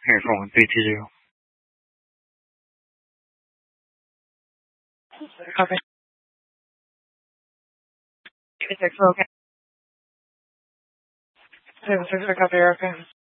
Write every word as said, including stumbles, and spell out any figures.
Here, phone, three two zero. Copy. Two six, okay. Seven six, copy, Erica.